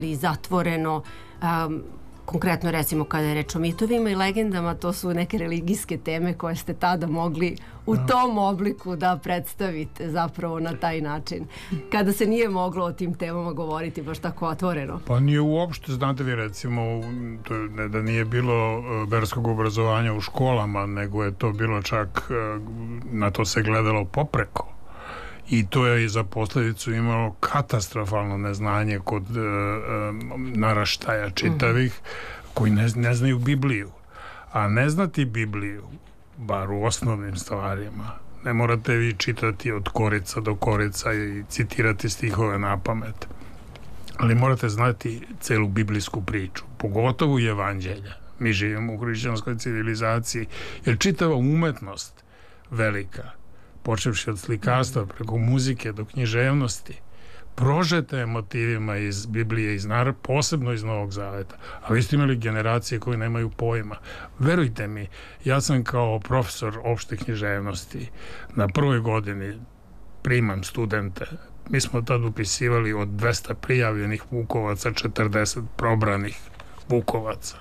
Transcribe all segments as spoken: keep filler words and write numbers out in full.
zatvoreno. Um, konkretno recimo kada je reč o mitovima i legendama, to su neke religijske teme koje ste tada mogli u tom obliku da predstavite zapravo na taj način. Kada se nije moglo o tim temama govoriti baš tako otvoreno. Pa nije uopšte, znate vi recimo, to ne da nije bilo verskog obrazovanja u školama, nego je to bilo čak, na to se gledalo popreko. I to je i za posljedicu imalo katastrofalno neznanje kod e, e, naraštaja čitavih mm-hmm. koji ne, ne znaju Bibliju. A ne znati Bibliju, bar u osnovnim stvarima, ne morate vi čitati od korica do korica i citirati stihove na pamet. Ali morate znati celu biblijsku priču, pogotovo i evanđelja. Mi živimo u hrišćanskoj civilizaciji, jer čitava umetnost velika, počevši od slikarstva preko muzike do književnosti, prožete je motivima iz Biblije, iz nar- posebno iz Novog Zaveta. A vi ste imali generacije koje nemaju pojma. Verujte mi, ja sam kao profesor opšte književnosti na prvoj godini primam studente. Mi smo tad upisivali od dvesta prijavljenih Vukovaca, četrdeset probranih Vukovaca.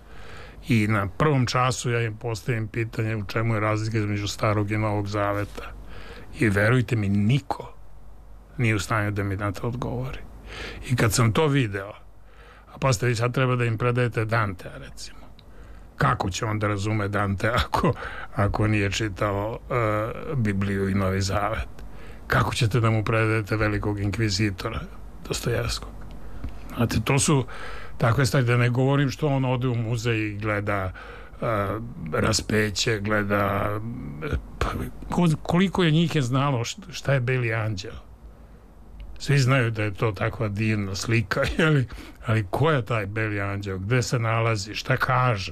I na prvom času ja im postavim pitanje u čemu je razlika između Starog i Novog Zaveta. I verujte mi, niko nije u stanju da mi na to odgovori. I kad sam to video, a pa vi sad treba da im predajete Dantea, recimo. Kako će on da razume Dante ako, ako nije čitao uh, Bibliju i Novi Zavet? Kako ćete da mu predajete velikog inkvizitora Dostojevskog? Znate, to su takve stvari, da ne govorim što on ode u muzej i gleda uh, raspeće, gleda pa, koliko je njih je znalo šta je Beli anđeo. Svi znaju da je to takva divna slika, jeli? Ali ko je taj Beli anđeo, gde se nalazi, šta kaže,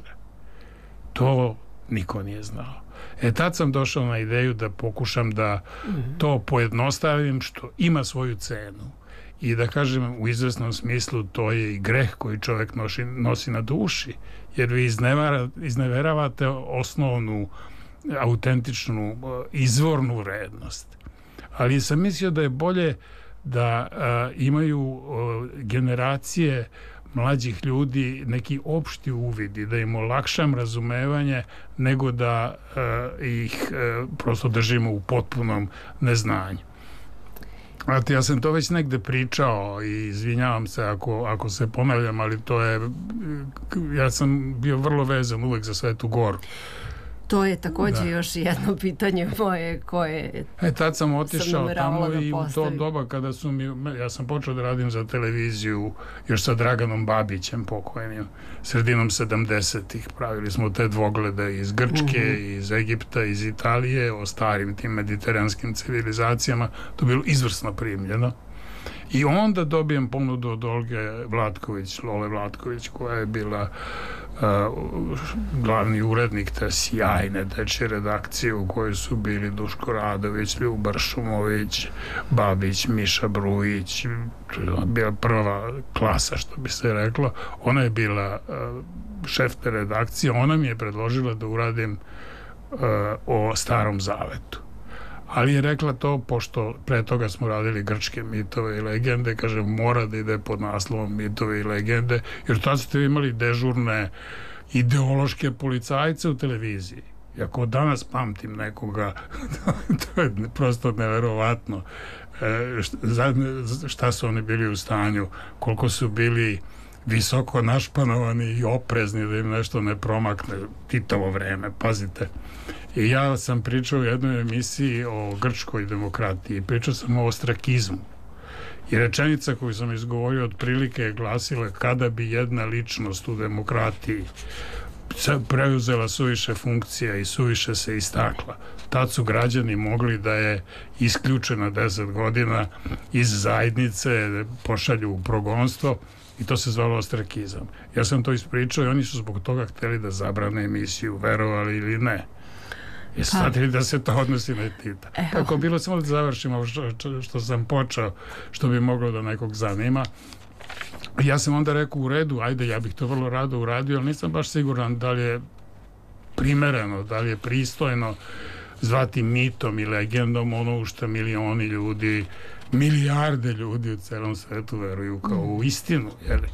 to niko nije znao. E tad sam došao na ideju da pokušam da to pojednostavim, što ima svoju cenu. I da kažem, u izvesnom smislu to je i greh koji čovjek nosi, nosi na duši, jer vi iznevara, izneveravate osnovnu, autentičnu, izvornu vrednost. Ali sam mislio da je bolje da a, imaju a, generacije mlađih ljudi neki opšti uvid i da im olakšam razumevanje, nego da a, ih a, prosto držimo u potpunom neznanju. Znate, ja sam to već negde pričao i izvinjavam se ako, ako se ponavljam, ali to je, ja sam bio vrlo vezan uvek za Svetu Goru. To je također da. Još jedno pitanje moje koje e, tad sam otišao sam tamo da i u to doba kada su mi, ja sam počeo da radim za televiziju još sa Draganom Babićem pokojnim, sredinom sedamdesetih pravili smo te dvoglede iz Grčke, mm-hmm. iz Egipta, iz Italije, o starim tim mediteranskim civilizacijama, to je bilo izvrsno primljeno. I onda dobijem ponudu od Olge Vlatković, Lole Vlatković, koja je bila uh, glavni urednik te sjajne dečje redakcije u kojoj su bili Duško Radović, Ljubar Šumović, Babić, Miša Brujić. Bila prva klasa, što bi se reklo. Ona je bila uh, šef te redakcije. Ona mi je predložila da uradim uh, o Starom Zavetu. Ali je rekla to, pošto pre toga smo radili grčke mitove i legende, kaže, mora da ide pod naslovom mitove i legende, jer tad ste imali dežurne ideološke policajce u televiziji. I ako danas pamtim nekoga, to je prosto neverovatno šta su oni bili u stanju, koliko su bili visoko našpanovani i oprezni da im nešto ne promakne. Titovo vreme, pazite. I ja sam pričao u jednoj emisiji o grčkoj demokratiji, pričao sam o ostrakizmu. I rečenica koju sam izgovorio otprilike je glasila: kada bi jedna ličnost u demokratiji preuzela suviše funkcija i suviše se istakla, tad su građani mogli da je isključena deset godina iz zajednice, pošalju u progonstvo, i to se zvalo ostrakizam. Ja sam to ispričao i oni su zbog toga hteli da zabrane emisiju, verovali ili ne. I shvatili da se to odnosi na Tita. Tako bilo, samo da završimo što, što sam počeo, što bi moglo da nekog zanima. Ja sam onda rekao, u redu, ajde, ja bih to vrlo rado uradio, ali nisam baš siguran da li je primereno, da li je pristojno zvati mitom i legendom ono u što milioni ljudi milijarde ljudi u celom svetu veruju kao u istinu, jel?